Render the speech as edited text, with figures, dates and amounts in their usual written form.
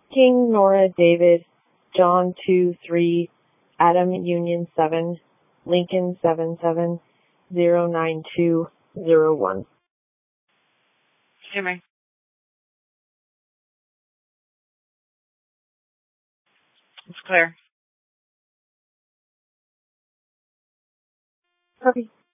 King Nora David, John 2-3, Adam Union 7, Lincoln 77-09201. Jimmy. It's clear. Copy.